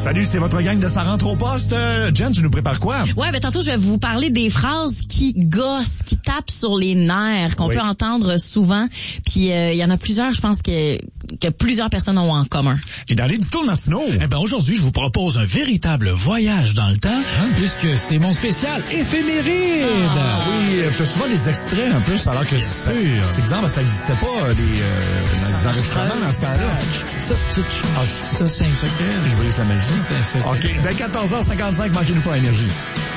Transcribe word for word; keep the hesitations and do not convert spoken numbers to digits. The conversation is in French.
Salut, c'est votre gang de Ça rentre au poste. Euh, Jen, tu nous prépares quoi? Ouais, ben tantôt, je vais vous parler des phrases qui gossent, qui tapent sur les nerfs, qu'on oui. peut entendre souvent. Puis, il euh, y en a plusieurs, je pense, que, que plusieurs personnes ont en commun. Et dans l'édito Martineau. Eh ben aujourd'hui, je vous propose un véritable voyage dans le temps, hein? puisque c'est mon spécial éphéméride. Ah oui, t'as souvent des extraits un peu, alors que c'est sûr. C'est bizarre, ça n'existait pas, euh, des, euh, dans les enregistrements dans ce temps-là. Ça, ça, ça, c'est un secret. Je brise la magie. C'est un secret. OK, dès quatorze heures cinquante-cinq, manquez-nous pas Énergie.